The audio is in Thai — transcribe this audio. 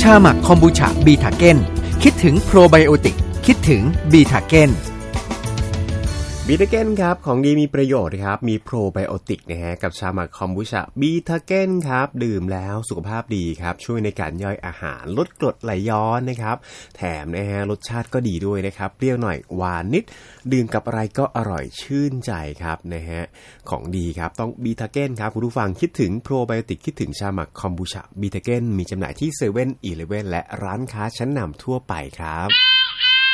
าหมักคอมบูชาบีทาเก้นคิดถึงโปรไบโอติกคิดถึงบีทาเก้นบีทาเก้นครับของดีมีประโยชน์ครับมีโปรไบโอติกนะฮะกับชาหมักคอมบูชาบีทาเก้นครับดื่มแล้วสุขภาพดีครับช่วยในการย่อยอาหารลดกรดไหลย้อนนะครับแถมนะฮะรสชาติก็ดีด้วยนะครับเปรี้ยวหน่อยหวานนิดดื่มกับอะไรก็อร่อยชื่นใจครับนะฮะของดีครับต้องบีทาเก้นครับคุณผู้ฟังคิดถึงโปรไบโอติกคิดถึงชาหมักคอมบูชาบีทาเก้นมีจำหน่ายที่เซเว่นอีเลฟเว่นและร้านค้าชั้นนำทั่วไปครับ